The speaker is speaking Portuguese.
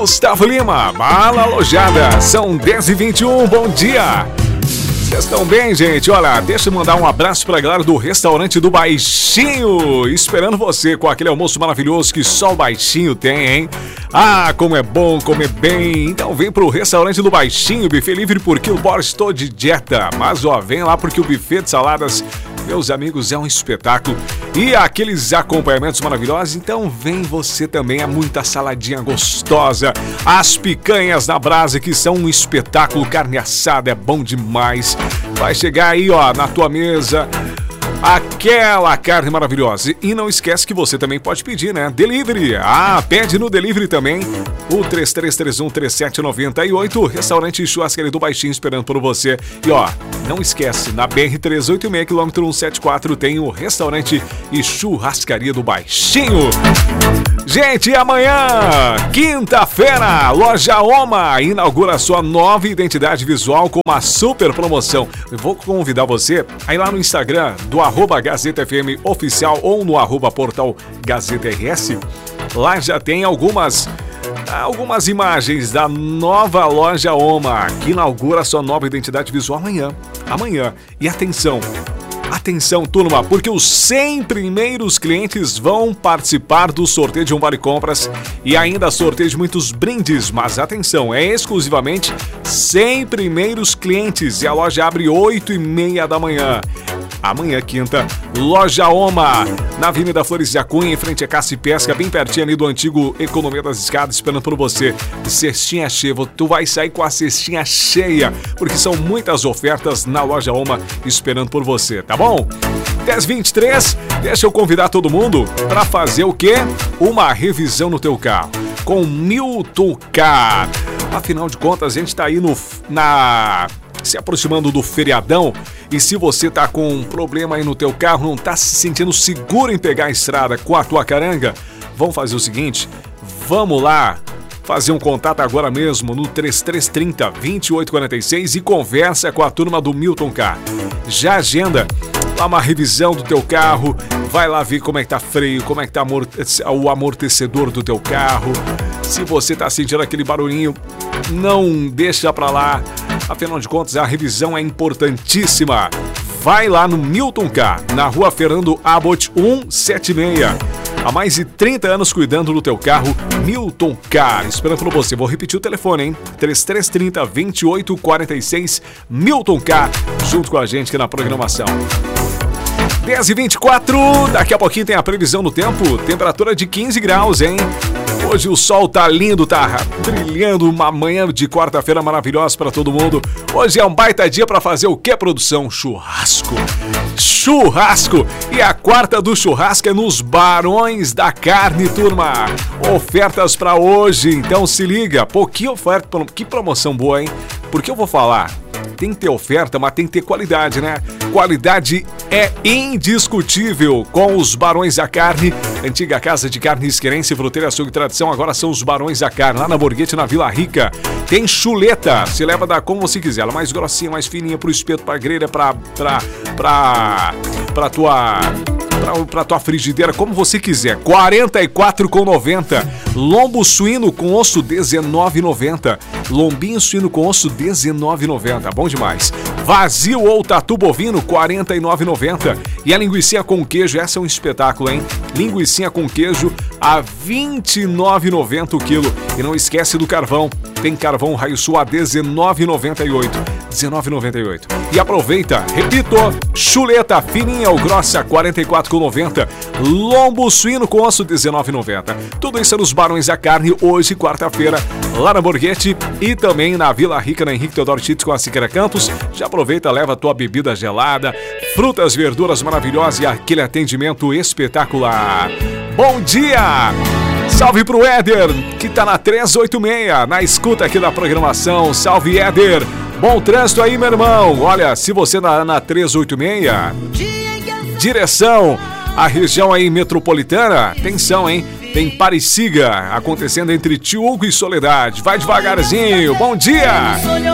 Gustavo Lima, Bala Alojada. São 10h21, bom dia. Vocês estão bem, gente? Olha, deixa eu mandar um abraço pra galera do Restaurante do Baixinho, esperando você com aquele almoço maravilhoso que só o Baixinho tem, hein? Ah, como é bom comer bem. Então vem pro Restaurante do Baixinho, buffet livre por quilo, estou de dieta. Mas ó, vem lá porque o buffet de saladas, meus amigos, é um espetáculo. E aqueles acompanhamentos maravilhosos, então vem você também, é muita saladinha gostosa. As picanhas na brasa que são um espetáculo, carne assada é bom demais. Vai chegar aí, ó, na tua mesa aquela carne maravilhosa. E não esquece que você também pode pedir, né? Delivery. Ah, pede no delivery também. O 3331-3798. Restaurante Churrascaria do Baixinho esperando por você. E ó, não esquece, na BR-386, quilômetro 174, tem o Restaurante e Churrascaria do Baixinho. Gente, amanhã, quinta-feira, Loja Oma inaugura sua nova identidade visual com uma super promoção. Eu vou convidar você a ir lá no Instagram do @Gazeta FM Oficial ou no @Portal Gazeta RS. Lá já tem algumas imagens da nova Loja Oma, que inaugura sua nova identidade visual amanhã. E atenção, turma, porque os 100 primeiros clientes vão participar do sorteio de um vale compras e ainda sorteio de muitos brindes. Mas atenção, é exclusivamente 100 primeiros clientes e a loja abre 8h30 da manhã. Amanhã, quinta, Loja Oma, na Avenida Flores de Cunha, em frente a Caça e Pesca, bem pertinho ali do antigo Economia das Escadas, esperando por você. Cestinha cheia, tu vai sair com a cestinha cheia, porque são muitas ofertas na Loja Oma esperando por você, tá bom? 10h23, deixa eu convidar todo mundo para fazer o quê? Uma revisão no teu carro, com Milton Car. Afinal de contas, a gente tá aí se aproximando do feriadão, e se você tá com um problema aí no teu carro, não tá se sentindo seguro em pegar a estrada com a tua caranga, vamos fazer o seguinte, vamos lá fazer um contato agora mesmo no 3330-2846 e conversa com a turma do Milton Car. Já agenda lá uma revisão do teu carro, vai lá ver como é que tá freio, como é que tá o amortecedor do teu carro. Se você tá sentindo aquele barulhinho, não deixa pra lá. Afinal de contas, a revisão é importantíssima. Vai lá no Milton Car, na rua Fernando Abbott 176. Há mais de 30 anos cuidando do teu carro, Milton Car. Esperando por você. Vou repetir o telefone, hein? 3330-2846, Milton Car, junto com a gente aqui na programação. 10h24, daqui a pouquinho tem a previsão do tempo, temperatura de 15 graus, hein? Hoje o sol tá lindo, tá brilhando, uma manhã de quarta-feira maravilhosa pra todo mundo. Hoje é um baita dia pra fazer o que, produção? Churrasco! E a quarta do churrasco é nos Barões da Carne, turma. Ofertas pra hoje, então se liga. Pô, que oferta, que promoção boa, hein? Porque eu vou falar, tem que ter oferta, mas tem que ter qualidade, né? Qualidade é indiscutível com os Barões da Carne. Antiga Casa de Carnes Querência, Fruteira, Açougue e Tradição, agora são os Barões da Carne, lá na Borghetti, na Vila Rica. Tem chuleta, se leva como você quiser, ela mais grossinha, mais fininha, pro espeto, pra grelha, pra tua frigideira, como você quiser. R$ 44,90. Lombo suíno com osso, R$ 19,90. Lombinho suíno com osso, R$ 19,90. Bom demais. Vazio ou tatu bovino, R$ 49,90. E a linguicinha com queijo, essa é um espetáculo, hein? Linguicinha com queijo a R$ 29,90 o quilo. E não esquece do carvão. Tem carvão Raio Sul a R$ 19,98. R$ 19,98. E aproveita, repito, chuleta fininha ou grossa, R$ 44,90. Lombo suíno com osso, R$ 19,90. Tudo isso é nos Barões da Carne, hoje, quarta-feira, lá na Borghetti e também na Vila Rica, na Henrique Teodoro Tits com a Siqueira Campos. Já aproveita, leva a tua bebida gelada, frutas, verduras maravilhosas e aquele atendimento espetacular. Bom dia! Salve pro Éder, que tá na 386, na escuta aqui da programação. Salve, Éder! Bom trânsito aí, meu irmão. Olha, se você na 386, direção à região aí metropolitana, atenção, hein? Tem Parisiga acontecendo entre Tiúco e Soledade. Vai devagarzinho. Bom dia!